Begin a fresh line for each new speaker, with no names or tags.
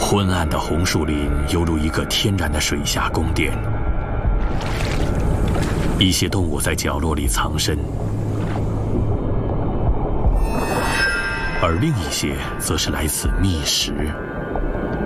昏暗的红树林犹如一个天然的水下宫殿，一些动物在角落里藏身，而另一些则是来自觅食。